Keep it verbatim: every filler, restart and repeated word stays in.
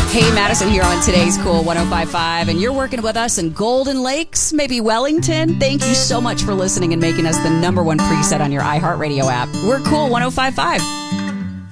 Hey, Madison here on today's Cool one oh five point five, and you're working with us in Golden Lakes, maybe Wellington. Thank you so much for listening and making us the number one preset on your iHeartRadio app. We're Cool one oh five point five.